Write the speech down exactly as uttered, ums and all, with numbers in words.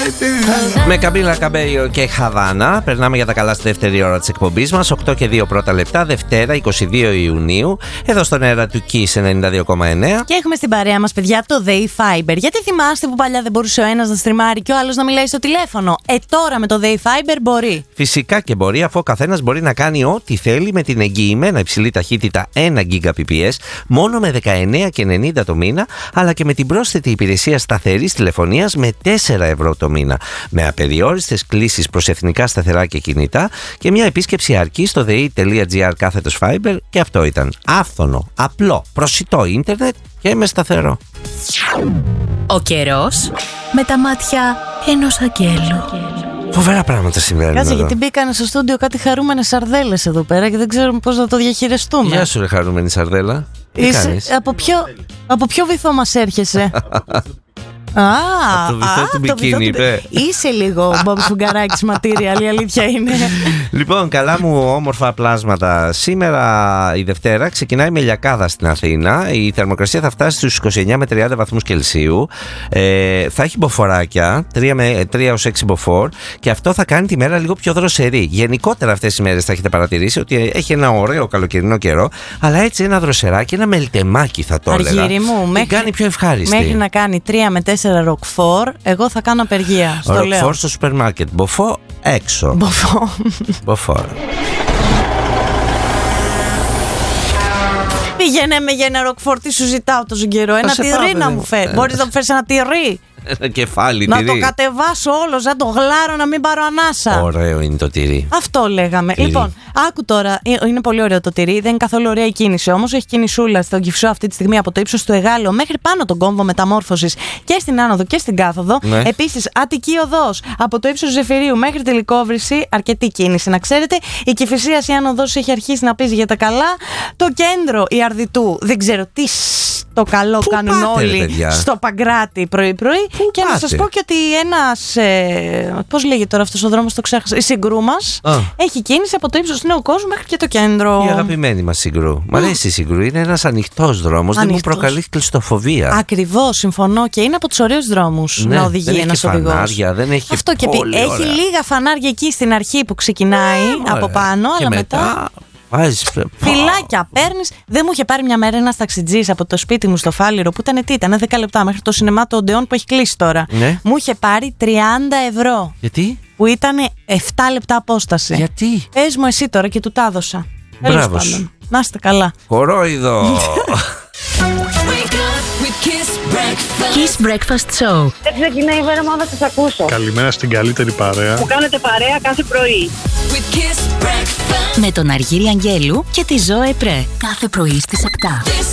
Με Καμίλα Καμπέιο και Χαβάνα περνάμε για τα καλά στη δεύτερη ώρα της εκπομπής μας. οκτώ και δύο πρώτα λεπτά, Δευτέρα είκοσι δύο Ιουνίου, εδώ στον αέρα του Kiss ενενήντα δύο κόμμα εννέα. Και έχουμε στην παρέα μας, παιδιά, το Day Fiber. Γιατί θυμάστε που παλιά δεν μπορούσε ο ένας να στριμάρει και ο άλλος να μιλάει στο τηλέφωνο? Ε, τώρα με το Day Fiber μπορεί. Φυσικά και μπορεί, αφού ο καθένας μπορεί να κάνει ό,τι θέλει με την εγγυημένα υψηλή ταχύτητα ένα Gbps μόνο με δεκαεννέα και ενενήντα το μήνα, αλλά και με την πρόσθετη υπηρεσία σταθερής τηλεφωνίας με τέσσερα ευρώ το μήνα. Με απεριόριστες κλήσεις προς εθνικά σταθερά και κινητά και μια επίσκεψη αρκεί στο δε.gr κάθετος Fiber, και αυτό ήταν άφθονο, απλό, προσιτό ίντερνετ και με σταθερό. Ο καιρός με τα μάτια ενός αγγέλου. Φοβερά πράγματα συμβαίνουν. Κάτσε, εδώ. γιατί μπήκανε στο στούντιο κάτι χαρούμενες σαρδέλες εδώ πέρα και δεν ξέρουμε πώς να το διαχειριστούμε. Γεια σου, ρε χαρούμενη σαρδέλα. Τι Είσαι, κάνεις? από, ποιο, από ποιο βυθό μας έρχεσαι? Α, Από το βυθό α, του το μπικίνι, βυθό του- είπε. Είσαι λίγο Μπομπ Φουγκαράκης material, η αλήθεια είναι. Λοιπόν, καλά μου όμορφα πλάσματα. Σήμερα η Δευτέρα ξεκινάει με λιακάδα στην Αθήνα. Η θερμοκρασία θα φτάσει στους είκοσι εννέα με τριάντα βαθμούς Κελσίου. Ε, θα έχει μποφοράκια, τρία έως έξι μποφόρ, και αυτό θα κάνει τη μέρα λίγο πιο δροσερή. Γενικότερα αυτές τις μέρες θα έχετε παρατηρήσει ότι έχει ένα ωραίο καλοκαιρινό καιρό, αλλά έτσι ένα δροσεράκι, ένα μελτεμάκι θα το έλεγα. Αργύρι μου, την μέχρι, κάνει πιο ευχάριστη. μέχρι να κάνει τρία με τέσσερα ροκφόρ, εγώ θα κάνω απεργία. Στο λέω. Ροκφόρ στο σούπερ μάρκετ, μποφό έξω. Μποφό. Μποφόρ. Πήγαινε με για ένα ροκφόρ, τι σου ζητάω τόσο καιρό? Ένα σε τυρί πάω, να παιδί. μου φέρει. Ε, Μπορείς να μου φέρεις ένα τυρί? Ένα κεφάλι Να τυρί. το κατεβάσω όλο, να το γλάρω, να μην πάρω ανάσα. Ωραίο είναι το τυρί. Αυτό λέγαμε. Τυρί. Λοιπόν, άκου τώρα. ε, Είναι πολύ ωραίο το τυρί. Δεν είναι καθόλου ωραία η κίνηση. Όμως έχει κινησούλα στον Κυφσό αυτή τη στιγμή από το ύψος του Εγάλεο μέχρι πάνω τον κόμβο μεταμόρφωσης και στην άνοδο και στην κάθοδο. Ναι. Επίσης, Αττική οδός από το ύψος Ζεφυρίου μέχρι τη Λυκόβρηση. Αρκετή κίνηση, να ξέρετε. Η Κηφισίας, η άνοδος έχει αρχίσει να πίζει για τα καλά. Το κέντρο, η Αρδιτού. Δεν ξέρω τι το καλό Πού κάνουν πάτε, ρε όλοι παιδιά? στο Παγκράτη πρωί-πρωί. Πού Και να πάτε? σας πω και ότι ένας. Ε, πώς λέγεται τώρα αυτός ο δρόμος, το ξέχασα. Η Συγκρού μας Α. έχει κίνηση από το ύψος του Νέου Κόσμου μέχρι και το κέντρο. Η αγαπημένη μας Συγκρού. Μ' αρέσει η Συγκρού. Είναι ένας ανοιχτός δρόμος. Δεν μου Ανοιχτός. προκαλεί κλειστοφοβία. Ακριβώς, συμφωνώ, και είναι από τους ωραίους δρόμους Ναι, να οδηγεί δεν έχει ένας και οδηγός. φανάρια, δεν έχει Αυτό και πει, πολύ έχει ωραία. λίγα φανάρια εκεί στην αρχή που ξεκινάει από Ωραία. πάνω, Και αλλά μετά. βάζεις... Φυλάκια παίρνεις. Δεν μου είχε πάρει μια μέρα ένας ταξιτζής από το σπίτι μου στο Φάληρο που ήταν τι, ήταν δέκα λεπτά μέχρι το σινεμά του Οντεόν που έχει κλείσει τώρα. Ναι. Μου είχε πάρει τριάντα ευρώ Γιατί? που ήταν επτά λεπτά απόσταση. Γιατί? Πες μου εσύ τώρα και του τα έδωσα. Μπράβο Τέλος σου. πάντων. Να είστε καλά. Κορόιδο. Kiss Breakfast Show. Δεν ξεκινάει η μέρα μου να σας ακούσω. Καλημέρα στην καλύτερη παρέα. Που κάνετε παρέα κάθε πρωί. Με τον Αργύρι Αγγέλου και τη Ζώε Πρέ. Κάθε πρωί στις επτά.